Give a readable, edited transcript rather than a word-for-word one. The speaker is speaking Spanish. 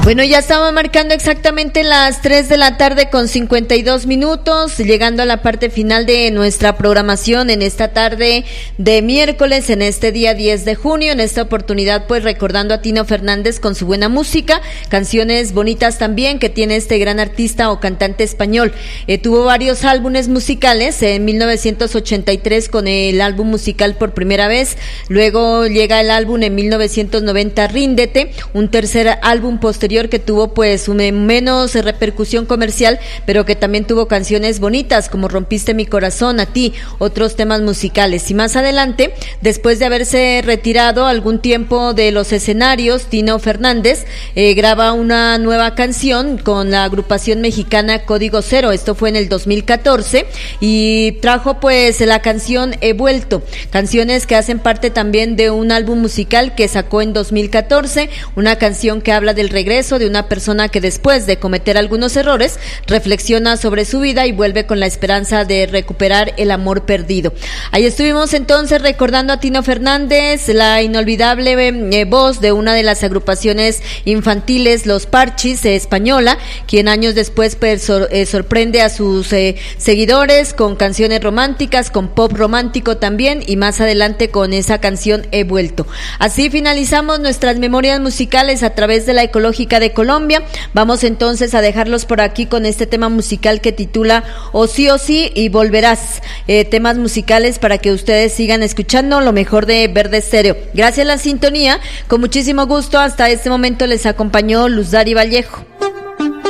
Bueno, ya estamos marcando exactamente las 3 de la tarde con 52 minutos, llegando a la parte final de nuestra programación en esta tarde de miércoles, en este día 10 de junio, en esta oportunidad pues recordando a Tino Fernández con su buena música, canciones bonitas también que tiene este gran artista o cantante español. Tuvo varios álbumes musicales, en 1983 con el álbum musical Por Primera Vez, luego llega el álbum en 1990 Ríndete, un tercer álbum posterior que tuvo pues menos repercusión comercial, pero que también tuvo canciones bonitas como Rompiste mi corazón, A ti, otros temas musicales. Y más adelante, después de haberse retirado algún tiempo de los escenarios, Tino Fernández graba una nueva canción con la agrupación mexicana Código Cero. Esto fue en el 2014 y trajo pues la canción He Vuelto, canciones que hacen parte también de un álbum musical que sacó en 2014, una canción que habla del regreso de una persona que después de cometer algunos errores reflexiona sobre su vida y vuelve con la esperanza de recuperar el amor perdido. Ahí estuvimos entonces recordando a Tino Fernández, la inolvidable voz de una de las agrupaciones infantiles, Los Parchis, española, quien años después sorprende a sus seguidores con canciones románticas, con pop romántico también, y más adelante con esa canción He Vuelto. Así finalizamos nuestras memorias musicales a través de la Ecológica de Colombia. Vamos entonces a dejarlos por aquí con este tema musical que titula O sí y Volverás, temas musicales para que ustedes sigan escuchando lo mejor de Verde Estéreo. Gracias a la sintonía, con muchísimo gusto hasta este momento les acompañó Luz Dari Vallejo.